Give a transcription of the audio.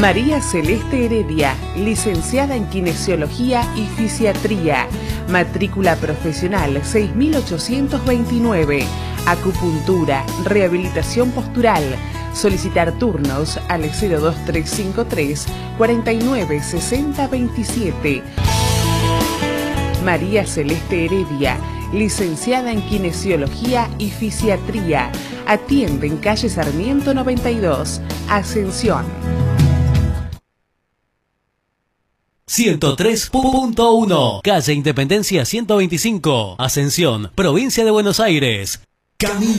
María Celeste Heredia, licenciada en Kinesiología y Fisiatría, matrícula profesional 6829, acupuntura, rehabilitación postural. Solicitar turnos al 02353 49 60 27. María Celeste Heredia, licenciada en Kinesiología y Fisiatría, atiende en calle Sarmiento 92, Ascensión. 103.1, calle Independencia 125, Ascensión, provincia de Buenos Aires. Camino.